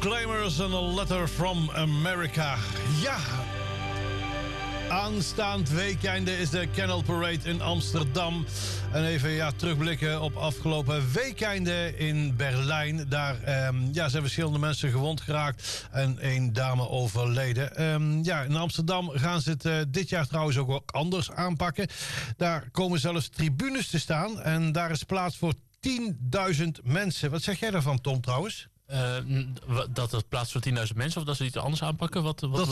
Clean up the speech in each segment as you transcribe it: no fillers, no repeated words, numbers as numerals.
Proclaimers and a Letter from America. Ja, aanstaand weekende is de Canal Parade in Amsterdam. En even terugblikken op afgelopen weekende in Berlijn. Daar zijn verschillende mensen gewond geraakt en een dame overleden. In Amsterdam gaan ze het dit jaar trouwens ook anders aanpakken. Daar komen zelfs tribunes te staan en daar is plaats voor 10.000 mensen. Wat zeg jij daarvan, Tom, trouwens? Dat het plaats voor 10.000 mensen of dat ze iets anders aanpakken?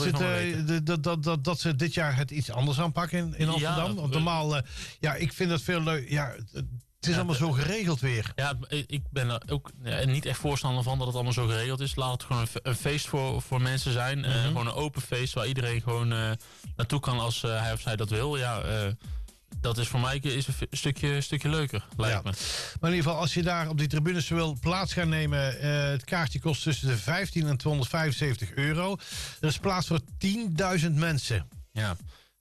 Dat ze dit jaar het iets anders aanpakken in Amsterdam. Ja, want normaal, ik vind dat veel leuk. Ja, het is allemaal zo geregeld weer. Ja, ik ben er ook niet echt voorstander van dat het allemaal zo geregeld is. Laat het gewoon een feest voor mensen zijn. Mm-hmm. Gewoon een open feest waar iedereen gewoon naartoe kan als hij of zij dat wil. Dat is voor mij een stukje leuker, lijkt me. Maar in ieder geval, als je daar op die tribunes wil plaats gaan nemen... het kaartje kost tussen de 15 en 275 euro. Er is plaats voor 10.000 mensen. Ja,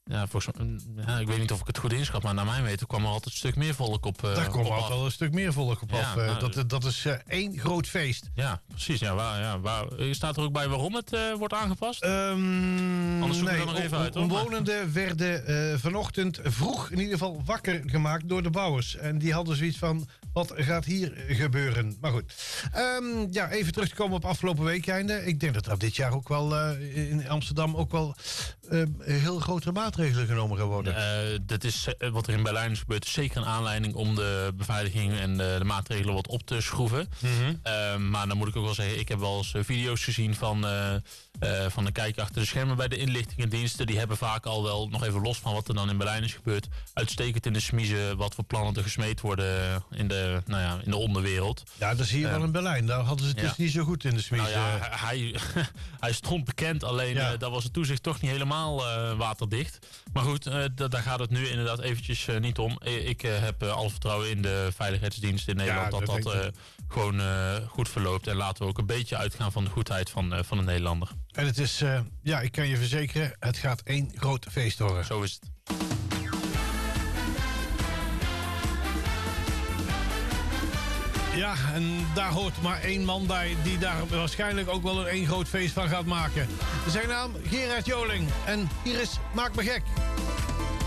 ik weet niet of ik het goed inschat, maar naar mijn weten kwam er altijd een stuk meer volk op. Daar kwam altijd wel een stuk meer volk op af. Dat is één groot feest. Ja, precies. Staat er ook bij waarom het wordt aangepast? Anders zoeken we dat nog even uit. Omwonenden werden vanochtend vroeg in ieder geval wakker gemaakt door de bouwers. En die hadden zoiets van, wat gaat hier gebeuren? Maar goed. Even terug te komen op afgelopen weekende. Ik denk dat er dit jaar ook wel in Amsterdam ook wel heel grotere maatregelen genomen gaan worden. Dat is wat er in Berlijn is gebeurd. Zeker een aanleiding om de beveiliging en de maatregelen wat op te schroeven. Mm-hmm. Maar dan moet ik ook wel zeggen, ik heb wel eens video's gezien van de kijker achter de schermen bij de inlichtingendiensten. Die hebben vaak al wel, nog even los van wat er dan in Berlijn is gebeurd, uitstekend in de smiezen wat voor plannen er gesmeed worden in de onderwereld. Ja, dat zie je wel in Berlijn. Daar hadden ze het dus niet zo goed in de smiezen. Hij stond bekend, alleen daar was het toezicht toch niet helemaal waterdicht. Maar goed, daar gaat het nu inderdaad eventjes niet om. Ik heb alle vertrouwen in de veiligheidsdienst in Nederland dat gewoon goed verloopt. En laten we ook een beetje uitgaan van de goedheid van de Nederlander. En het is, ik kan je verzekeren, het gaat één groot feest worden. Zo is het. Ja, en daar hoort maar één man bij die daar waarschijnlijk ook wel een één groot feest van gaat maken. Zijn naam Gerard Joling en hier is Maak me gek.